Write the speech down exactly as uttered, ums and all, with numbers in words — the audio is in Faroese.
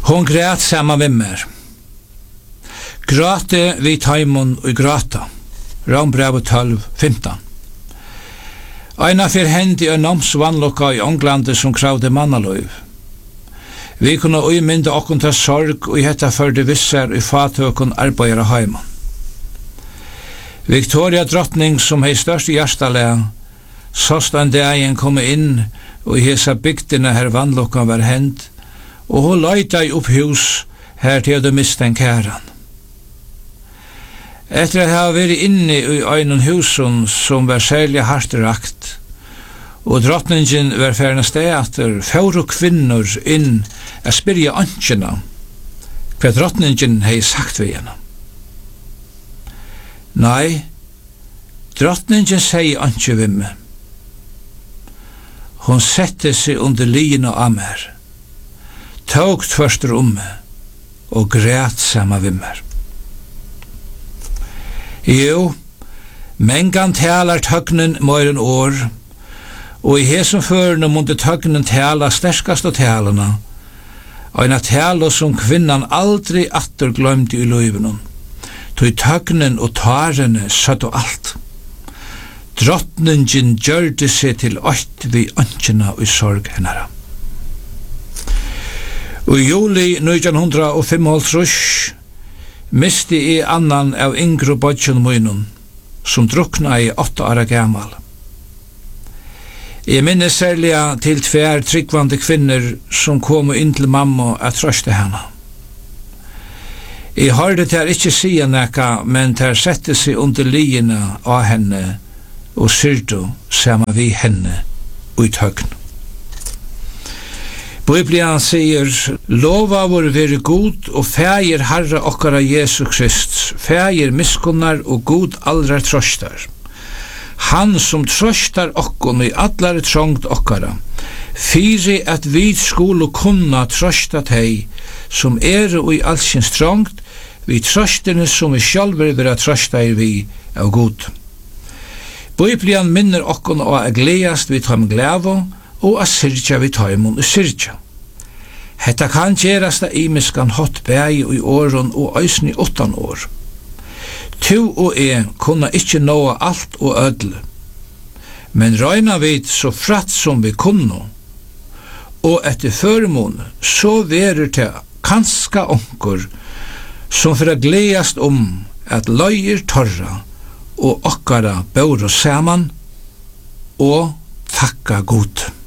Hon grät samma med mer. Gråte vid taimon och gråta. Rombrev tolv femton. Eina fyr hendi en namnsvannlokka i Englandi som kravde mannaløyv. Vi kunne uimynda okkun til sorg og i hetta førde visser i fatøkun arbeidere heiman. Victoria drottning som hei størst hjertalega, såst en dagen komme inn og i hesa bygdina her vannlokkan var hend, og hun løyta i opp hus her til du miste en kæran. Etter at ha vært inne i øynun husun som var særlig hardt rakt, og drottningen var færna steater, fjord og kvinnor inn a spyrja ansjena hva drottningen hei sagt ved henne. Nei, drottningen sier ansje ved meg. Hon sette seg under lien av mer, tog tvørster om meg og græt sama ved meg. Jo, mengan talar tøgnen mer enn år, og i hesum førene måtte tøgnen tala sterskast av talene, og en tala som kvinnan aldri atter glømte i løyvenen, tog tøgnen og tarene satt og alt. Drottningen gjørte seg til ått vi ansjena og i sorg hennara. Og i juli nítjan fimmogtrýss misti i annan av yngre bodjon munun, som drukna i åtta åra gammal. Jeg minnes særlig til tver tryggvande kvinner som kom inn til mamma at trøste henne. Jeg hørte til ikke sige nekka, men til sette seg under liene av henne og syrdo sama vi henne og i tøgn. Bibelen sier, lova vår være god og fægir Herre okkara Jesus Krist, fægir miskunnar og god allra trøstar. Han som trøstar okkon i allare trångt okkara, fyri at vi skulle kunna trøsta teg, som er og i allsins trångt, vi trøstene som vi sjálfur vera trøsta i vi av god. Bibelen minner okkon å a gleast vi tam glavo, og a syrja vi taimon og syrja. Hetta kan gjerast a imiskan hot bægi i åren og æsni åttan år. Tu og jeg kunne ikkje nåa alt og ødle, men røyna vid så fratt som vi kunne, og etter føremån så verer til kanska onkur som for å gledast om at løyer torra og okkara bør saman og takka god.